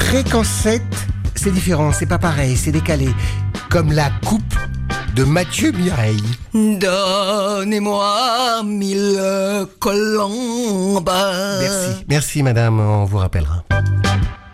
qu'en 7, c'est différent, c'est pas pareil, c'est décalé. Comme la coupe de Mathieu Mireille. Donnez-moi 1000 colombes. Merci madame, on vous rappellera.